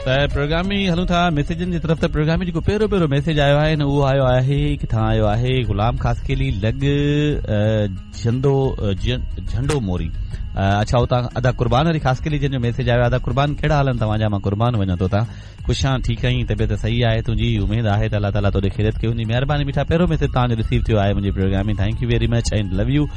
प्रोग्रामी हलूं था मैसेजन जी तरफ। प्रोग्रामी जो पहिरियों मैसेज आयो आहे न उहो आयो आहे किथां आयो आहे गुलाम खासकेली लग झंडो मोरी। अच्छा उतां अदा कुर्बान वारी खासकेली जंहिंजो मैसेज आयो अदा कुर्बान कहिड़ा हाल आहिनि तव्हांजा? मां कुर्बान वञा थो तव्हां ख़ुशि आहियां ठीकु आहीं तबियत सही आहे तुंहिंजी उमेद आहे त अल्लाह ताला तोखे खैरियत कयो हुनजी महिरबानी। मीठा पहिरियों मैसेज तव्हांजो रिसीव थियो आहे मुंहिंजे प्रोग्राम में। Thank U very much and love U.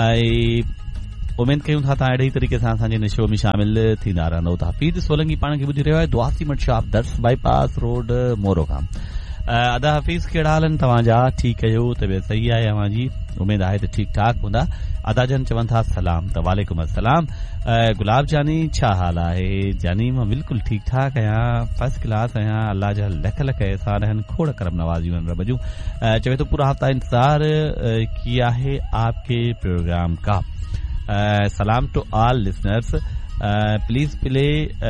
उमेद कयूं था तव्हां अहिड़े तरीक़े सां असांजे शो में शामिल थींदा रहंदो। हफ़ीज़ सोलंगी पाण खे ॿुधी रहियो आहे दुआसी मट शॉप दर्स बाईपास रोड मोरो खां। अदा हफ़ीज़ कहिड़ा हाल आहिनि तव्हांजा? ठीकु आहियो तबियत सही आहे अव्हांजी उमेद आहे त ठीकु ठाक हूंदा। अदा जन चवनि था सलाम त वालेकुम अस्सलाम। गुलाब जानी छा हाल आहे? जानी मां बिल्कुलु ठीकु ठाक आहियां फर्स्ट क्लास आहियां अल्लाह जा लख लख एहसान आहिनि खोड़ करम नवाज़ियूं आहिनि रब जूं। चवे थो पूरा हफ़्ता इंतज़ार किया है आपके प्रोग्राम का। सलाम two all listeners please play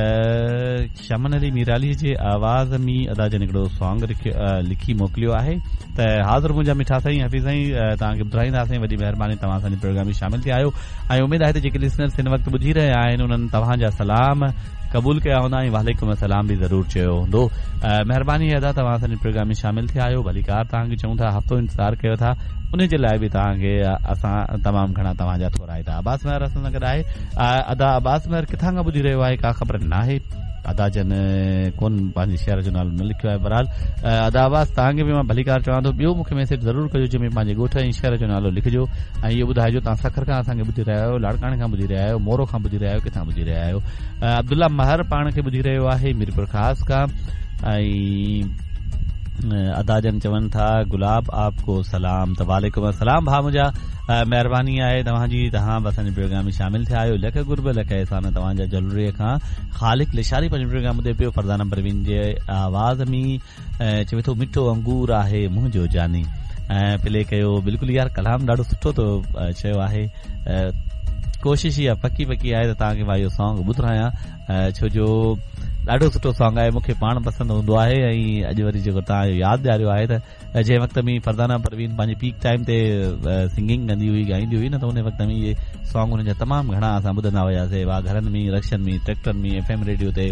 शमन अली मीराली जे आवाज़ में अदा जन हिकिड़ो सॉन्ग लिखी मोकिलियो आहे त हाज़िर मुंहिंजा मिठा साईं हफ़ीज़ साईं तव्हांखे ॿुधाईंदासीं। वॾी महिरबानी तव्हां असांजे प्रोग्राम में शामिल थिया आहियो ऐं उमेद आहे त जेके लिसनर्स हिन वक़्तु ॿुधी रहिया आहिनि उन्हनि तव्हांजा सलाम क़बूल कया हूंदा ऐं वालेकुम अस्सलाम बि ज़रूर चयो हूंदो। महिरबानी अदा तव्हां असांजे प्रोग्राम में शामिल थिया आहियो भलीकार तव्हांखे चऊं था हफ़्तो इंतज़ार कयो था उन जे लाइ बि तव्हांखे असां तमामु घणा तव्हांजा थोराईंदा। अब्बास महर असां सां गॾु आहे। अदा अब्बास महर किथां खां ॿुधी रहियो आहे का ख़बर नाहे। अदा जन कोन पंहिंजे शहर जो नालो न लिखियो आहे। बहरहाल अदा अब्बास तव्हांखे बि मां भलीकार चवां थो ॿियो मूंखे मैसेज ज़रूरु कजो जंहिंमें पंहिंजे ॻोठ ऐं शहर जो नालो लिखिजो ऐं इहो ॿुधाइजो तव्हां सखर खां असांखे ॿुधी रहिया आहियो लाड़काणे खां ॿुधी रहिया आहियो मोरो खां ॿुधी रहिया आहियो किथां ॿुधी रहिया आहियो। अब्दुल्ला महर पाण खे ॿुधी रहियो आहे मीरपुर ख़ास खां। ऐं अदा जन चवनि था गुलाब आपको सलाम त वालेकुम अस्सलाम भाउ मुंहिंजा महिरबानी आहे तव्हांजी तव्हां बि असांजे प्रोग्राम में शामिल थिया आहियो लख गुरब लख एहसान तव्हांजा जलूरीअ खां। ख़ालिक लिशारी पंहिंजो प्रोग्राम ॿुधे पियो फरज़ाना परवीन जे आवाज़ में चवे थो मिठो अंगूर आहे मुंहिंजो जानी प्ले कयो। बिल्कुलु यार कलाम ॾाढो सुठो थो चयो आहे। कोशिश इहा पकी आहे त तव्हांखे मां इहो सॉन्ग ॿुधायां छो जो ॾाढो सुठो सॉन्ग आहे मूंखे पाण पसंदि हूंदो आहे। ऐं अॼु वरी जेको तव्हां यादि ॾियारियो आहे त जंहिं वक़्त में फरज़ाना परवीन पंहिंजी पीक टाइम ते सिंगिंग कंदी हुई ॻाईंदी हुई न त उन वक़्त में इहे सॉन्ग हुनजा तमामु घणा असां ॿुधंदा हुआसीं वाह घरनि में रक्शनि में ट्रैक्टरनि में FM रेडियो ते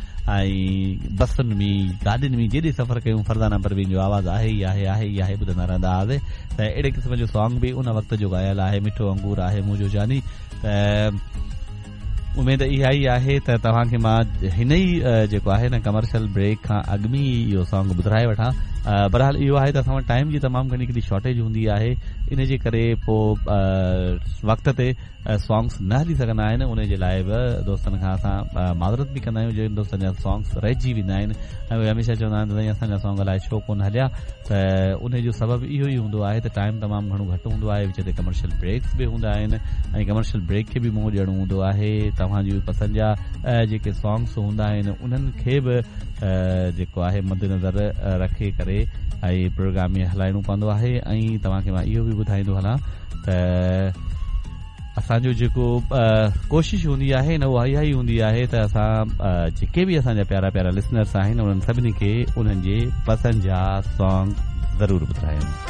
ऐं बसुनि में गाॾियुनि में जेॾे सफ़र कयूं फरज़ाना परवीन जो आवाज़ आहे ई आहे ॿुधंदा रहंदा हुआसीं। त अहिड़े क़िस्म जो सॉन्ग बि उन वक़्त जो ॻायल आहे मिठो अंगूर आहे मुंहिंजो जानी। त उमेद इहा ई आहे त तव्हांखे मां हिन ई जेको आहे न कमर्शियल ब्रेक खां अॻु में ई इहो सॉन्ग ॿुधाए वठां। बहरहाल इहो आहे त असां वटि टाइम जी तमामु घणी हिकिड़ी शॉर्टेज हूंदी आहे इन जे करे पोइ वक़्त ते सॉन्ग्स न हली सघंदा आहिनि। उन जे लाइ बि दोस्तनि खां असां माज़रत बि कंदा आहियूं जिन दोस्तनि जा सॉन्ग्स रहिजी वेंदा आहिनि ऐं उहे हमेशह चवंदा आहिनि त साईं असांजा सॉन्ग अलाए छो कोन हलिया। त उन जो सबबु इहो ई हूंदो आहे त टाइम तमामु घणो घटि हूंदो आहे विच ते कमर्शियल ब्रेक्स बि हूंदा आहिनि ऐं कमर्शियल ब्रेक खे बि मुंहुं ॾियणो हूंदो आहे। तव्हांजी पसंदि जा जेके सॉन्ग्स हूंदा आहिनि उन्हनि खे बि जेको आहे मद्देनज़र रखे करे ऐं प्रोग्राम में हलाइणो पवंदो आहे। ऐं तव्हांखे मां इहो बि ॿुधाईंदो हलां त असांजो जेको कोशिशि हूंदी आहे न उहा इहा ई हूंदी आहे त असां जेके बि असांजा प्यारा प्यारा लिसनर्स आहिनि उन्हनि सभिनी खे उन्हनि जे पसंदि जा सॉन्ग ज़रूरु ॿुधायूं।